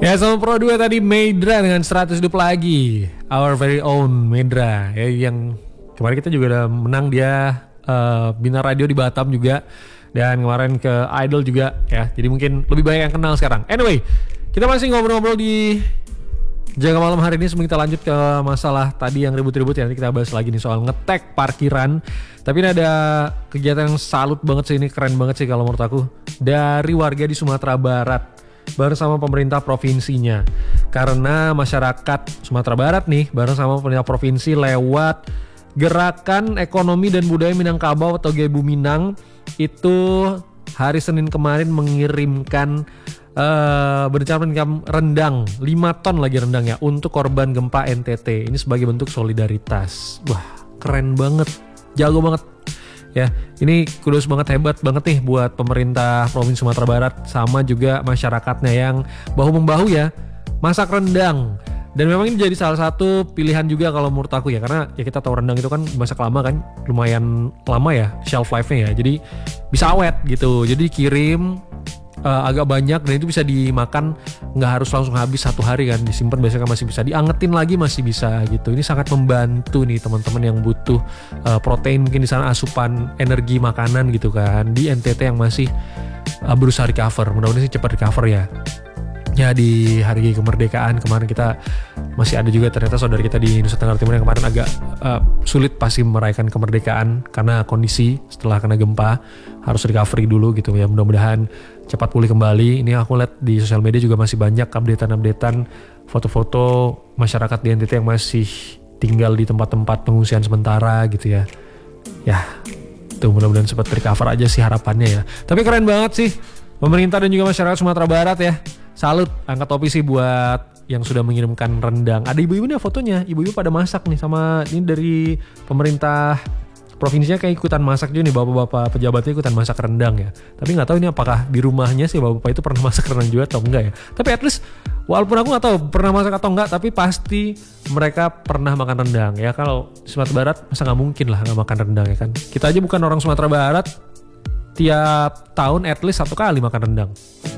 Ya, sama Pro 2 tadi Medra dengan 100 hidup lagi. Our very own Medra ya, yang kemarin kita juga udah menang dia Bintang Radio di Batam juga. Dan kemarin ke Idol juga ya. Jadi mungkin lebih banyak yang kenal sekarang. Anyway, kita masih ngobrol-ngobrol di Jaga Malam hari ini. Sebelum kita lanjut ke masalah tadi yang ribut-ribut ya, nanti kita bahas lagi nih soal ngetek parkiran. Tapi ini ada kegiatan yang salut banget sih, ini keren banget sih kalau menurut aku, dari warga di Sumatera Barat bareng sama pemerintah provinsinya. Karena masyarakat Sumatera Barat nih bareng sama pemerintah provinsi lewat Gerakan Ekonomi dan Budaya Minangkabau atau GEBU Minang itu hari Senin kemarin mengirimkan berencana rendang 5 ton lagi rendang ya untuk korban gempa NTT. Ini sebagai bentuk solidaritas. Wah, keren banget, jago banget ya. Ini kudos banget, hebat banget nih buat pemerintah Provinsi Sumatera Barat sama juga masyarakatnya yang bahu-membahu ya masak rendang. Dan memang ini jadi salah satu pilihan juga kalau menurut aku ya, karena ya kita tahu rendang itu kan masak lama kan, lumayan lama ya shelf life-nya ya, jadi bisa awet gitu. Jadi kirim agak banyak dan itu bisa dimakan, nggak harus langsung habis satu hari kan, disimpan biasanya masih bisa diangetin lagi, masih bisa gitu. Ini sangat membantu nih teman-teman yang butuh protein mungkin di sana, asupan energi makanan gitu kan di NTT yang masih berusaha recover. Mudah-mudahan sih cepat recover ya. Ya, di hari kemerdekaan kemarin kita masih ada juga ternyata saudara kita di Nusa Tenggara Timur yang kemarin agak sulit pasti merayakan kemerdekaan karena kondisi setelah kena gempa harus recovery dulu gitu ya. Mudah-mudahan cepat pulih kembali. Ini aku lihat di sosial media juga masih banyak updatean foto-foto masyarakat di NTT yang masih tinggal di tempat-tempat pengungsian sementara gitu ya. Ya, tuh mudah-mudahan cepat recover aja sih harapannya ya. Tapi keren banget sih pemerintah dan juga masyarakat Sumatera Barat ya. Salut, angkat topi sih buat yang sudah mengirimkan rendang. Ada ibu-ibu nih fotonya, ibu-ibu pada masak nih, sama ini dari pemerintah provinsinya kayak ikutan masak juga nih, bapak-bapak pejabatnya ikutan masak rendang ya. Tapi nggak tahu ini apakah di rumahnya sih bapak-bapak itu pernah masak rendang juga atau enggak ya. Tapi at least walaupun aku nggak tahu pernah masak atau enggak, tapi pasti mereka pernah makan rendang ya. Kalau di Sumatera Barat masa nggak mungkin lah nggak makan rendang ya kan. Kita aja bukan orang Sumatera Barat, tiap tahun at least 1 kali makan rendang.